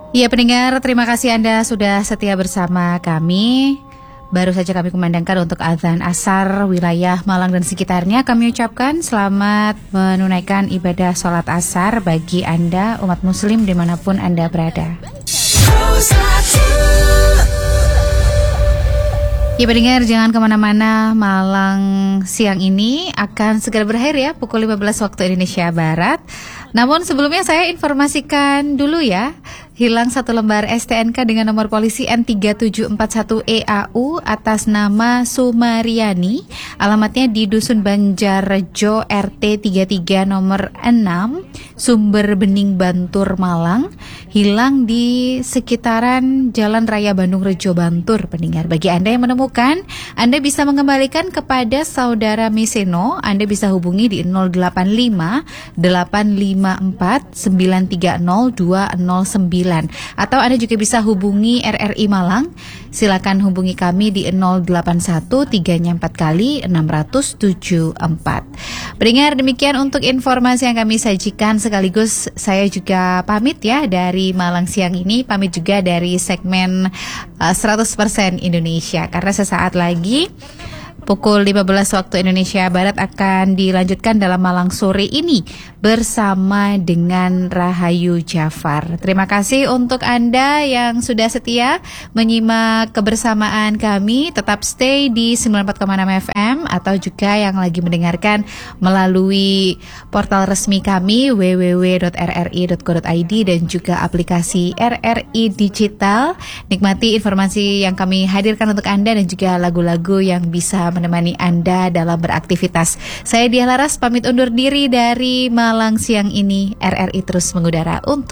Ya pendengar, terima kasih Anda sudah setia bersama kami. Baru saja kami kumandangkan untuk azan asar wilayah Malang dan sekitarnya. Kami ucapkan selamat menunaikan ibadah sholat asar bagi Anda umat muslim dimanapun Anda berada. Ya pendengar, jangan kemana-mana. Malang siang ini akan segera berakhir ya, pukul 15 waktu Indonesia Barat. Namun sebelumnya saya informasikan dulu ya, hilang satu lembar STNK dengan nomor polisi N3741EAU atas nama Sumariani. Alamatnya di Dusun Banjarrejo RT 33 nomor 6, Sumber Bening Bantur, Malang. Hilang di sekitaran Jalan Raya Bandung Rejo Bantur, pendengar. Bagi Anda yang menemukan, Anda bisa mengembalikan kepada saudara Meseno. Anda bisa hubungi di 085 854 930 209 atau Anda juga bisa hubungi RRI Malang. Silakan hubungi kami di 081 3 4 kali 674. Pendengar, demikian untuk informasi yang kami sajikan, sekaligus saya juga pamit ya dari Malang siang ini, pamit juga dari segmen 100% Indonesia, karena sesaat lagi pukul 15 waktu Indonesia Barat akan dilanjutkan dalam Malang sore ini bersama dengan Rahayu Jafar. Terima kasih untuk Anda yang sudah setia menyimak kebersamaan kami. Tetap stay di 94,6 FM atau juga yang lagi mendengarkan melalui portal resmi kami www.rri.co.id dan juga aplikasi RRI Digital. Nikmati informasi yang kami hadirkan untuk Anda dan juga lagu-lagu yang bisa menemani Anda dalam beraktivitas. Saya Diah Laras pamit undur diri dari Malang siang ini. RRI terus mengudara untuk